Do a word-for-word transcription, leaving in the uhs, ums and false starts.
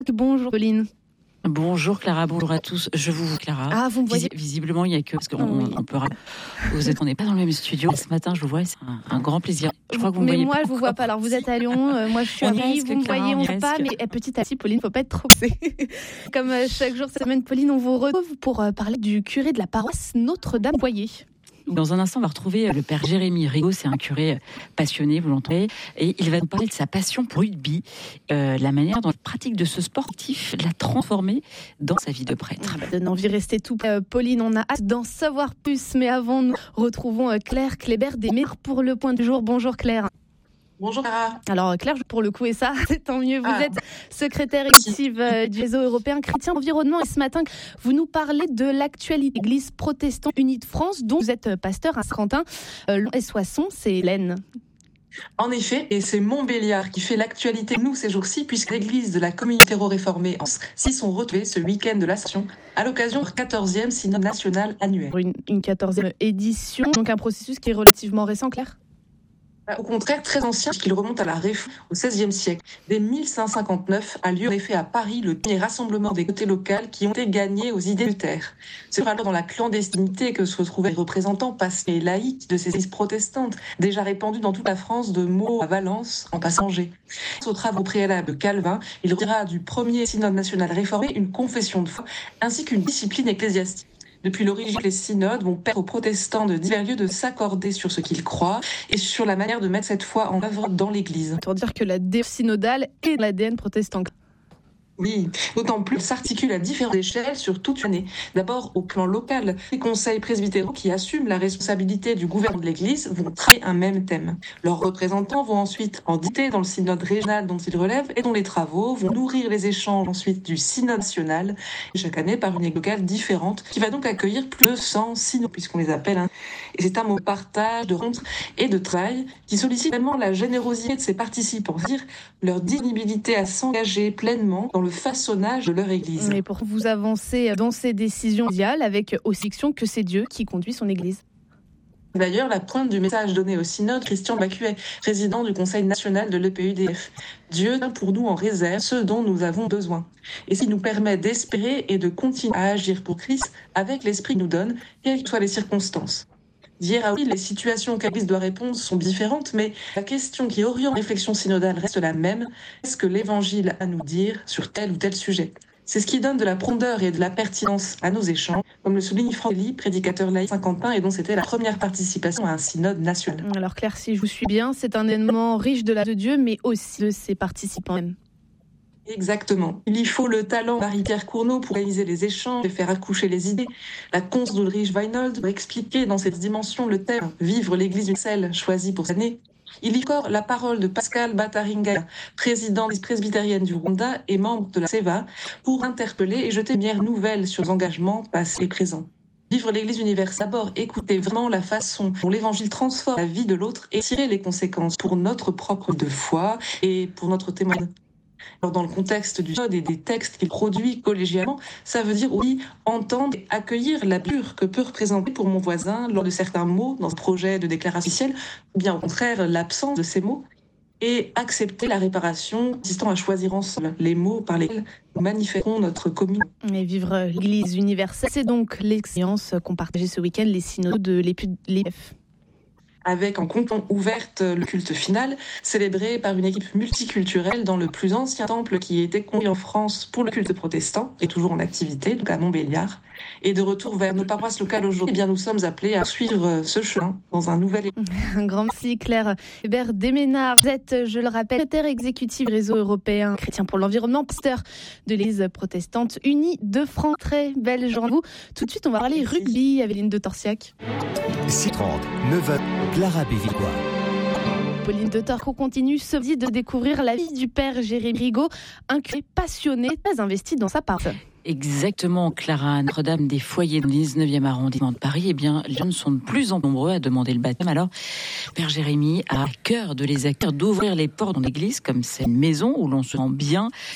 Bonjour Pauline. Bonjour Clara, bonjour à tous. Je vous vois Clara. Ah, vous me voyez. Vis- Visiblement, il y a que parce qu'on Oh, oui. on peut. Vous êtes, on n'est pas dans le même studio. Ce matin, je vous vois, c'est un, un grand plaisir. Je crois que vous me mais voyez moi, pas je vous encore. vois pas. Alors, vous êtes à Lyon, euh, moi, je suis à On Paris. reste, Vous me Clara, voyez, on on ne voit pas, reste. mais eh, petit à petit, Pauline, faut pas être trop pressée. Comme euh, chaque jour cette semaine, Pauline, on vous retrouve pour euh, parler du curé de la paroisse Notre-Dame-Boyer. Dans un instant, on va retrouver le père Jérémy Rigaud. C'est un curé passionné, vous l'entendez, et il va nous parler de sa passion pour le rugby, euh, la manière dont la pratique de ce sportif l'a transformé dans sa vie de prêtre. Ça donne envie de rester tout. Euh, Pauline, on a hâte d'en savoir plus, mais avant, nous retrouvons euh, Claire Kléber des Mers pour le point du jour. Bonjour Claire. Bonjour Clara. Alors Claire, pour le coup, et ça, c'est tant mieux. Vous Ah. êtes secrétaire exécutive euh, du réseau européen chrétien environnement. Et ce matin, vous nous parlez de l'actualité de l'Église protestante unie de France, dont vous êtes euh, pasteur à Saint-Quentin. Euh, et Soissons, c'est Hélène. En effet, et c'est Montbéliard qui fait l'actualité nous ces jours-ci, puisque l'église de la communauté réformée en s'y sont retrouvés ce week-end de l'Ascension à l'occasion du quatorzième synode national annuel. Pour une, une quatorzième édition, donc un processus qui est relativement récent, Claire. Au contraire, très ancien, puisqu'il remonte à la Réforme au seizième siècle. Dès mille cinq cent cinquante-neuf a lieu en effet à Paris le premier rassemblement des communautés locales qui ont été gagnées aux idées de Luther. C'est alors dans la clandestinité que se retrouvaient les représentants passés et laïcs de ces églises protestantes, déjà répandues dans toute la France, de Meaux à Valence, en passant Angers. Aux travaux préalables de Calvin, il retira du premier synode national réformé une confession de foi ainsi qu'une discipline ecclésiastique. Depuis l'origine, les synodes vont permettre aux protestants de divers lieux de s'accorder sur ce qu'ils croient et sur la manière de mettre cette foi en œuvre dans l'Église. Pour dire que la dé synodale est l'A D N protestant. Oui, d'autant plus s'articule à différentes échelles sur toute l'année. D'abord, au plan local, les conseils presbytéraux qui assument la responsabilité du gouvernement de l'Église vont travailler un même thème. Leurs représentants vont ensuite en dicter dans le synode régional dont ils relèvent et dont les travaux vont nourrir les échanges ensuite du synode national, chaque année par une église locale différente, qui va donc accueillir plus de cent synodes, puisqu'on les appelle. Hein. Et c'est un mot de partage, de rencontre et de travail qui sollicite vraiment la générosité de ses participants, c'est-à-dire leur disponibilité à s'engager pleinement dans le façonnage de leur Église. Mais pour vous avancer dans ces décisions mondiales, avec aussi fiction que c'est Dieu qui conduit son Église. D'ailleurs, la pointe du message donné au synode, Christian Bacuet, président du Conseil national de l'E P U D F. Dieu tient pour nous en réserve ce dont nous avons besoin. Et ce qui nous permet d'espérer et de continuer à agir pour Christ avec l'esprit qu'il nous donne, quelles que soient les circonstances. D'hier à aujourd'hui, les situations auxquelles l'Église doit répondre sont différentes, mais la question qui oriente la réflexion synodale reste la même. Qu'est-ce que l'Évangile a à nous dire sur tel ou tel sujet ? C'est ce qui donne de la profondeur et de la pertinence à nos échanges, comme le souligne Franck Elie, prédicateur laïc Saint-Quentin, et dont c'était la première participation à un synode national. Alors Claire, si je vous suis bien, c'est un événement riche de la de Dieu, mais aussi de ses participants même. Exactement. Il y faut le talent de Marie-Pierre Cournot pour réaliser les échanges et faire accoucher les idées. La conce d'Ulrich Weinold pour expliquer dans cette dimension le thème « Vivre l'Église universelle » choisi pour cette année. Il y a encore la parole de Pascal Bataringa, président des presbytériennes du Rwanda et membre de la C E V A, pour interpeller et jeter une lumière nouvelle sur les engagements passés et présents. Vivre l'Église universelle, d'abord écouter vraiment la façon dont l'Évangile transforme la vie de l'autre et tirer les conséquences pour notre propre de foi et pour notre témoignage. Alors dans le contexte du synode et des textes qu'il produit collégialement, ça veut dire oui entendre et accueillir la blessure que peut représenter pour mon voisin lors de certains mots dans ce projet de déclaration officielle, ou bien au contraire l'absence de ces mots, et accepter la réparation consistant à choisir ensemble les mots par lesquels nous manifestons notre communion. Et vivre l'Église universelle, c'est donc l'expérience qu'ont partagé ce week-end les synodes de l'E P U D F. Avec en comptant ouverte le culte final, célébré par une équipe multiculturelle dans le plus ancien temple qui a été construit en France pour le culte protestant, et toujours en activité, donc à Montbéliard. Et de retour vers nos paroisses locales aujourd'hui, eh bien nous sommes appelés à suivre ce chemin dans un nouvel... Un grand merci Claire Hubert Desménards. Vous êtes, je le rappelle, secrétaire exécutif du réseau européen chrétien pour l'environnement, pasteur de l'Église protestante unie de France. Très belle journée. Tout de suite, on va parler rugby avec Evelyne de Torsiac. six trente, neuf heures, Clara Bévillois. Pauline de Torco continue ce midi de découvrir la vie du père Jérémy Rigaud, un curé passionné, très investi dans sa paroisse. Exactement, Clara, Notre-Dame des Foyers, dans le dix-neuvième arrondissement de Paris, eh bien, les jeunes sont de plus en plus nombreux à demander le baptême. Alors, Père Jérémy a à cœur de les accueillir, d'ouvrir les portes dans l'église, comme c'est une maison où l'on se sent bien,